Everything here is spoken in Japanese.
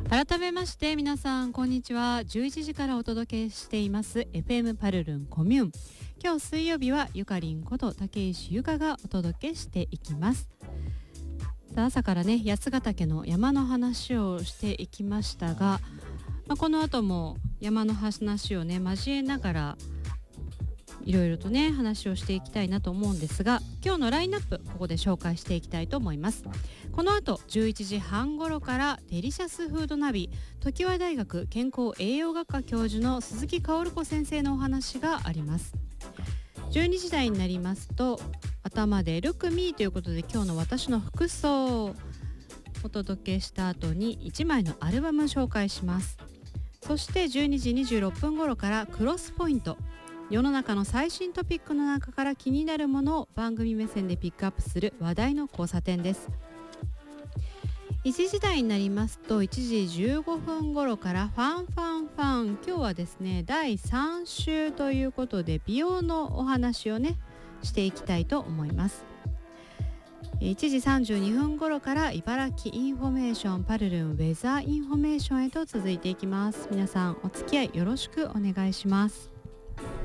改めまして皆さんこんにちは。11時からお届けしています FM パルルンコミューン。今日水曜日はゆかりんこと竹石ゆかがお届けしていきます。朝からね、八ヶ岳の山の話をしていきましたが、この後も山の話をね交えながらいろいろとね話をしていきたいなと思うんですが、今日のラインナップここで紹介していきたいと思います。この後11時半頃からデリシャスフードナビ、常盤大学健康栄養学科教授の鈴木薫子先生のお話があります。12時台になりますと頭でルクミーということで、今日の私の服装をお届けした後に1枚のアルバム紹介します。そして12時26分頃からクロスポイント、世の中の最新トピックの中から気になるものを番組目線でピックアップする話題の交差点です。1時台になりますと1時15分頃からファンファンファン、今日はですね第3週ということで美容のお話をねしていきたいと思います。1時32分頃から茨城インフォメーションパルルンウェザーインフォメーションへと続いていきます。皆さんお付き合いよろしくお願いします。